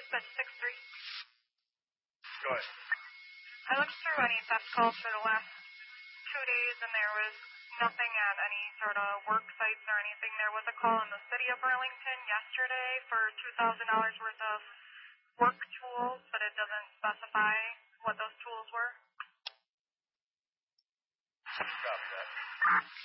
That's 63. Go ahead. I looked through any theft calls for the last 2 days, and there was nothing at any sort of work sites or anything. There was a call in the city of Burlington yesterday for $2,000 worth of work tools, but it doesn't specify